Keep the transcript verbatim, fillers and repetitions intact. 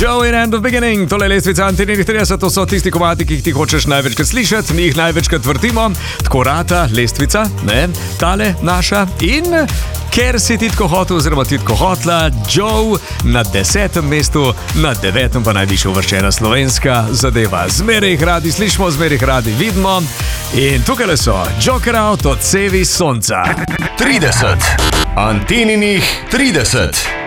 Joe in End of Beginning, tole je lestvica Antininih trideset, to so tisti komati, ki jih ti hočeš največkrat slišati, mi jih največkrat vrtimo, tako rata lestvica, ne, tale naša in ker si ti tako hotel oziroma ti tako hotla, Joe na desetem mestu, na devetem pa najvišje uvrščena slovenska zadeva. Zmeraj jih radi slišimo, zmeraj jih radi vidimo in tukaj so Joker Out od Cevi Sonca. trideset. Antininih trideset.